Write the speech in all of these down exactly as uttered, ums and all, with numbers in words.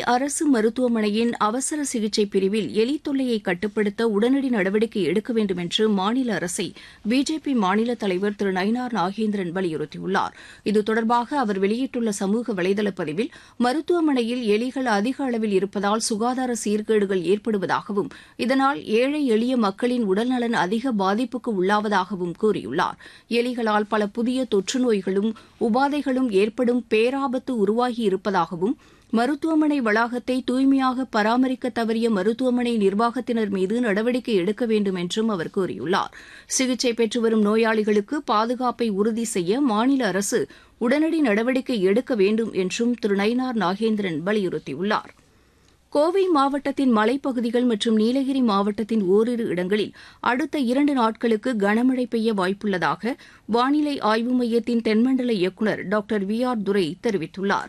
அரசு மருத்துவமனையின் அவசர சிகிச்சை பிரிவில் எலி தொல்லையை கட்டுப்படுத்த உடனடி நடவடிக்கை எடுக்க வேண்டும் என்று மாநில அரசை பிஜேபி மாநில தலைவர் திரு நயினார் நாகேந்திரன் வலியுறுத்தியுள்ளார். இது தொடர்பாக அவர் வெளியிட்டுள்ள சமூக வலைதள பதிவில் மருத்துவமனையில் எலிகள் அதிக அளவில் இருப்பதால் சுகாதார சீர்கேடுகள் ஏற்படுவதாகவும் இதனால் ஏழை எளிய மக்களின் உடல்நலன் அதிக பாதிப்புக்கு உள்ளாவதாகவும் கூறியுள்ளார். எலிகளால் பல புதிய தொற்று நோய்களும் உபாதைகளும் ஏற்படும் பேராபத்து உருவாகி இருப்பதாகவும் மருத்துவமனை வளாகத்தை தூய்மையாக பராமரிக்க தவறிய மருத்துவமனை நிர்வாகத்தினர் மீது நடவடிக்கை எடுக்க வேண்டும் என்றும் அவர் கூறியுள்ளார். சிகிச்சை பெற்று வரும் நோயாளிகளுக்கு பாதுகாப்பை உறுதி செய்ய மாநில அரசு உடனடி நடவடிக்கை எடுக்க வேண்டும் என்றும் திரு நயினார் நாகேந்திரன் வலியுறுத்தியுள்ளார். கோவை மாவட்டத்தின் மலைப்பகுதிகள் மற்றும் நீலகிரி மாவட்டத்தின் ஓரிரு இடங்களில் அடுத்த இரண்டு நாட்களுக்கு கனமழை பெய்ய வாய்ப்புள்ளதாக வானிலை ஆய்வு மையத்தின் தென்மண்டல இயக்குநர் டாக்டர் வி ஆர் துரை தெரிவித்துள்ளார்.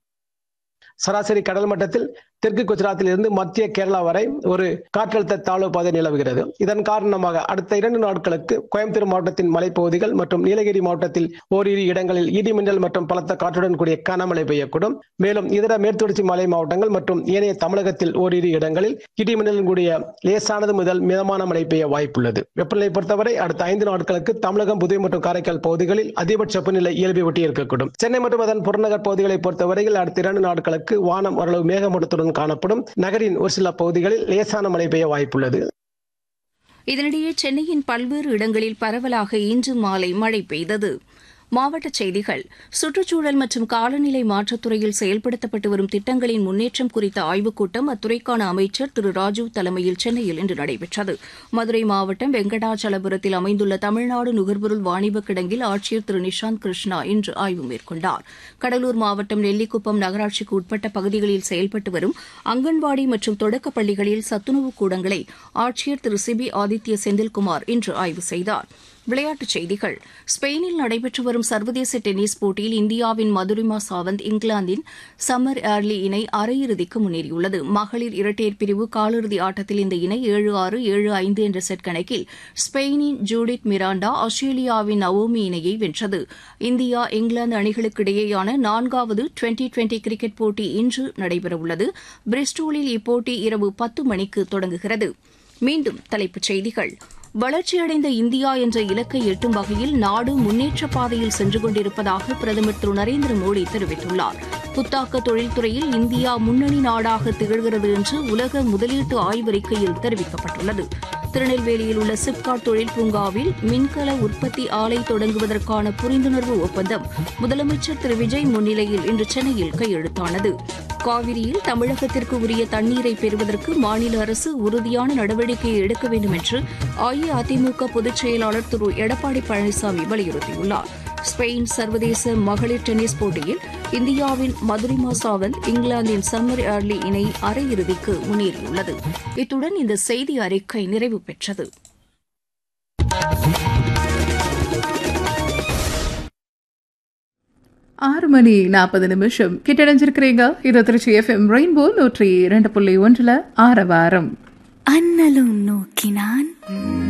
சராசரி கடல் மட்டத்தில் தெற்கு குஜராத்தில் இருந்து மத்திய கேரளா வரை ஒரு காற்றழுத்த தாழ்வு பாதை நிலவுகிறது. இதன் காரணமாக அடுத்த இரண்டு நாட்களுக்கு கோயம்புத்தூர் மாவட்டத்தின் மலைப்பகுதிகள் மற்றும் நீலகிரி மாவட்டத்தில் ஓரிரு இடங்களில் இடிமின்னல் மற்றும் பலத்த காற்றுடன் கூடிய கனமழை பெய்யக்கூடும். மேலும் இதர மேற்குத்தொடர்ச்சி மலை மாவட்டங்கள் மற்றும் ஏனைய தமிழகத்தில் ஓரிரு இடங்களில் இடிமின்னலுடன் கூடிய லேசானது முதல் மிதமான மழை பெய்ய வாய்ப்புள்ளது. வெப்பநிலை பொறுத்தவரை அடுத்த ஐந்து நாட்களுக்கு தமிழகம், புதுவை மற்றும் காரைக்கால் பகுதிகளில் அதிகபட்ச வெப்பநிலை இயல்பை ஒட்டி இருக்கக்கூடும். சென்னை மற்றும் அதன் புறநகர் பகுதிகளை பொறுத்தவரையில் அடுத்த இரண்டு நாட்களுக்கு வானம் ஓரளவு மேகமூட்டத்துடன் காணப்படும். நகரின் ஒரு சில பகுதிகளில் லேசான மழை பெய்ய வாய்ப்புள்ளது. இதனிடையே சென்னையின் பல்வேறு இடங்களில் பரவலாக இன்று மாலை மழை பெய்தது. மாவட்டச் செய்திகள். சுற்றுச்சூழல் மற்றும் காலநிலை மாற்றத்துறையில் செயல்படுத்தப்பட்டு வரும் திட்டங்களின் முன்னேற்றம் குறித்த ஆய்வுக் கூட்டம் அத்துறைக்கான அமைச்சர் திரு ராஜீவ் தலைமையில் சென்னையில் இன்று நடைபெற்றது. மதுரை மாவட்டம் வெங்கடாச்சலபுரத்தில் அமைந்துள்ள தமிழ்நாடு நுகர்பொருள் வாணிபக் கிடங்கில் ஆட்சியர் திரு நிஷாந்த் கிருஷ்ணா இன்று ஆய்வு மேற்கொண்டார். கடலூர் மாவட்டம் நெல்லிக்குப்பம் நகராட்சிக்கு உட்பட்ட பகுதிகளில் செயல்பட்டு வரும் அங்கன்வாடி மற்றும் தொடக்கப் பள்ளிகளில் சத்துணவுக் கூடங்களை ஆட்சியர் திரு சிபி ஆதித்ய செந்தில்குமார் இன்று ஆய்வு செய்தார். விளையாட்டுச் செய்திகள். ஸ்பெயினில் நடைபெற்று வரும் சர்வதேச டென்னிஸ் போட்டியில் இந்தியாவின் மதுரிமா சாவந்த் இங்கிலாந்தின் சம்மர் ஏர்லி இணை அரையிறுதிக்கு முன்னேறியுள்ளது. மகளிர் இரட்டையர் பிரிவு காலிறுதி ஆட்டத்தில் இந்த இணை ஏழு ஆறு ஏழு ஐந்து என்ற செட் கணக்கில் ஸ்பெயினின் ஜூடித் மிராண்டா ஆஸ்திரேலியாவின் நவோமி இணையை வென்றது. இந்தியா இங்கிலாந்து அணிகளுக்கு இடையேயான நான்காவது டுவெண்டி டுவெண்டி கிரிக்கெட் போட்டி இன்று நடைபெறவுள்ளது. பிரிஸ்டோலில் இப்போட்டி இரவு பத்து மணிக்கு தொடங்குகிறது. மீண்டும் தலைப்புச் செய்திகள். வளர்ச்சியடைந்த இந்தியா என்ற இலக்கை எட்டும் வகையில் நாடு முன்னேற்றப் பாதையில் சென்று கொண்டிருப்பதாக பிரதமர் திரு நரேந்திர மோடி தெரிவித்துள்ளார். புத்தாக்க தொழில்துறையில் இந்தியா முன்னணி நாடாக திகழ்கிறது என்று உலக முதலீட்டு ஆய்வறிக்கையில் தெரிவிக்கப்பட்டுள்ளது. திருநெல்வேலியில் உள்ள சிப்காட் தொழில் பூங்காவில் மின்கல உற்பத்தி ஆலை தொடங்குவதற்கான புரிந்துணர்வு ஒப்பந்தம் முதலமைச்சர் திரு விஜய் முன்னிலையில் இன்று சென்னையில் கையெழுத்தானது. காவிரியில் தமிழகத்திற்கு உரிய தண்ணீரை பெறுவதற்கு மாநில அரசு உறுதியான நடவடிக்கையை எடுக்க வேண்டும் என்று அஇஅதிமுக பொதுச் செயலாளர் திரு எடப்பாடி பழனிசாமி வலியுறுத்தியுள்ளார். ஸ்பெயின் சர்வதேச மகளிர் டென்னிஸ் போட்டியில் இந்தியாவின் மதுரிமா சாவந்த் இங்கிலாந்தின் சம்மர் ஏர்லி இணை அரையிறுதிக்கு முன்னேறியுள்ளது. இத்துடன் இந்த செய்தி அறிக்கை நிறைவு பெற்றது. ஆறு மணி நாற்பது நிமிஷம் கிட்டடைஞ்சிருக்கிறீங்க. இது திருச்சி எஃப்எம் ரெயின்போ நூற்றி இரண்டு புள்ளி ஒன்றுல ஆரவாரம். அண்ணலும் நோக்கினான்